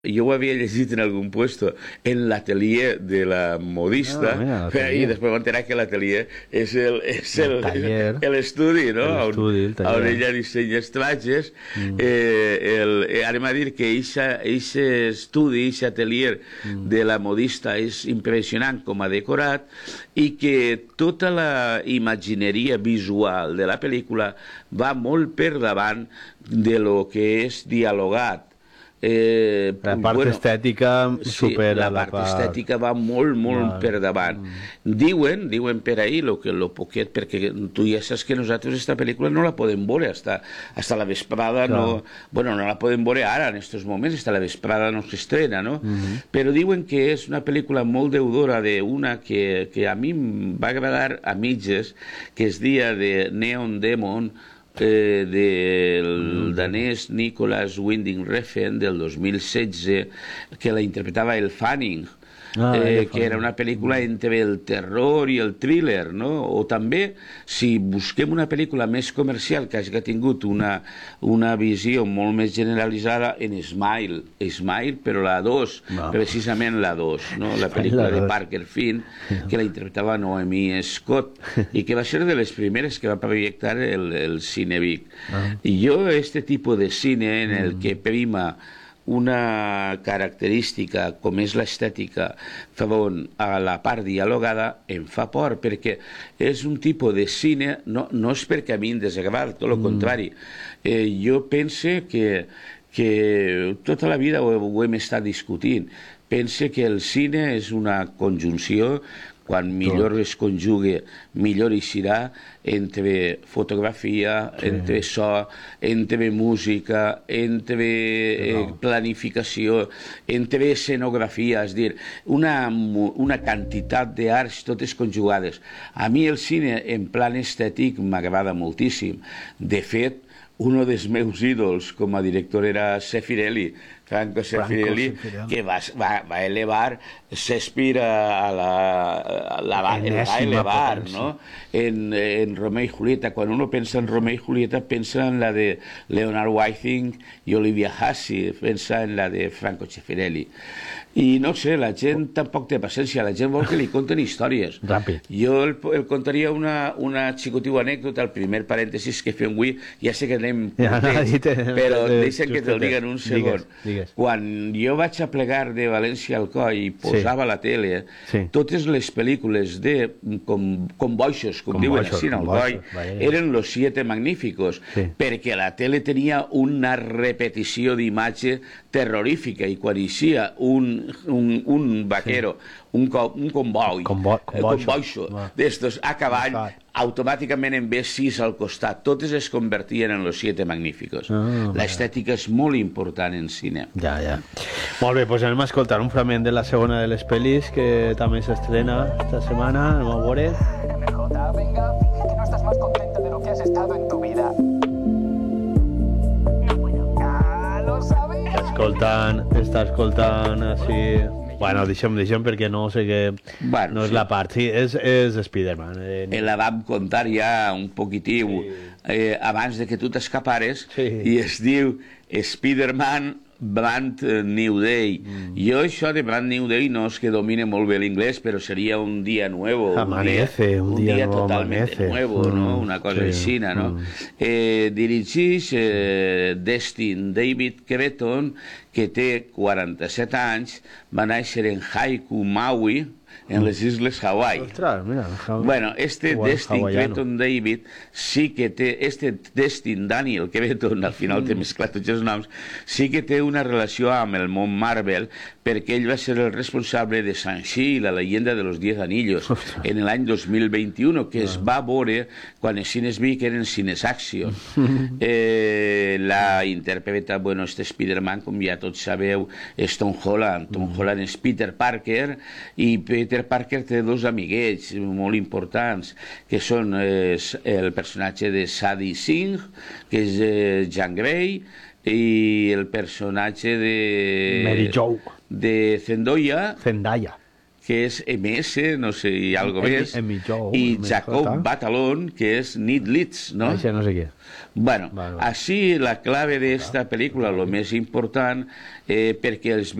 Jo ho havia llegit en algun puesto en l'atelier de la modista i després m'enterar que l'atelier és l'estudi, no? On ella dissenya els tratges. Anem a dir que aquest estudi, aquest atelier de la modista és impressionant com a decorat i que tota la imagineria visual de la pel·lícula va molt per davant de lo que és dialogat. La part estètica supera la part estètica va molt per davant. Diuen per ahí lo poquet, perquè tu ja saps que nosaltres esta pel·lícula no la podem veure hasta la vesprada, no la podem veure ara en estos moments, hasta la vesprada no s'estrena, no? Però diuen que és una pel·lícula molt deudora d'una que a mi em va agradar a mitges, que es dia de Neon Demon, del danès Nicolas Winding Refn del 2016, que la interpretava el Fanning, que era una pel·lícula entre el terror i el thriller, no? O també, si busquem una pel·lícula més comercial que hagi tingut una visió molt més generalitzada, en Smile, però la 2, precisament la 2, no? La pel·lícula de Parker Finn, que la interpretava Naomi Scott, i que va ser de les primeres que va projectar el Cine Vic. I jo, este tipus de cine en el que prima una característica com és l'estètica favor a la part dialogada em fa por, perquè és un tipus de cine, no és perquè a mi em desagrada, tot el contrari. Jo pense que tota la vida ho hem estat discutint. Pense que el cine és una conjunció, quan millor es conjugue, millor hi serà, entre fotografia, entre so, entre música, entre planificació, entre escenografia, és a dir, una quantitat d'arts totes conjugades. A mi el cine en plan estètic m'agrada moltíssim. De fet, un dels meus ídols com a director era Sefirelli, Franco Sefirelli, que va elevar Shakespeare va elevar, no? En Romeo y Julieta. Quan uno pensa en Romeo y Julieta, pensa en la de Leonard Whiting i Olivia Hussey, pensa en la de Franco Sefirelli. I no sé, la gent tampoc té paciència, la gent vol que li conten històries. Ràpid. Jo el contaria una xicotiva anècdota, el primer parèntesis que fem avui, ja sé que anem però deixen que te'l diguen un segon. Quan jo vaig a plegar de València al Coll i posava la tele, totes les pel·lícules de convoixos, com diuen així al Coll, eren Los Siete Magníficos, perquè la tele tenia una repetició d'imatge terrorífica, i quan eixia un vaquero, un convoixo d'estos a cavall, automàticament en B6 al costat, totes es convertien en Los Siete Magníficos. L'estètica és molt important en cine. Ja. Molt bé, doncs anem a escoltar un fragment de la segona de les pel·lis que també s'estrena esta setmana. Anem a veure. MJ, venga, finge que no estás más contenta de lo que has estado en tu vida. No puedo. Ah, lo sabía. Està escoltant així... Bueno, deixem perquè no sé què... No és la part, sí, és Spider-Man. La vam contar ja un poquitiu abans de que tu t'escapares, i es diu Spider-Man Brand New Day. Jo això de Brand New Day no és que domine molt bé l'inglès, però seria un dia nuevo. Amanece, un dia totalment nuevo, no? Una cosa així, no? Dirigeix Destin David Cretton, que té 47 anys, va néixer en Haiku, Maui, en les Isles Hawaii. Ostres, mira. Bueno, Destin Cretton David sí que té, Destin Daniel Cretton, al final té mesclat tots els noms, sí que té una relació amb el món Marvel, perquè ell va ser el responsable de Shang-Chi, la leyenda de los 10 anillos, en l'any 2021, que es va veure quan els cines Vic eren cines Action. La interpreta, bueno, Spider-Man, com ja tots sabeu, és Tom Holland. Tom Holland és Peter Parker, i Peter Parker té dos amiguets molt importants, que són el personatge de Sadie Singh, que és Jean Grey, i el personatge de... Mary Jo. De Zendaya, que és MS, no sé, i algo més, i Jacob Batalón, que és Need Leeds, ¿no? Això no sé què. Bueno, així la clave d'esta pel·lícula, lo més important, perquè els